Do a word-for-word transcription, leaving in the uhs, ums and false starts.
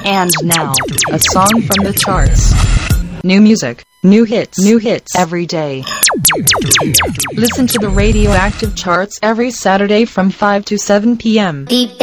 And now, a song from the charts. New music, new hits, new hits every day. Listen to the Radioactive Charts every Saturday from five to seven p m Deep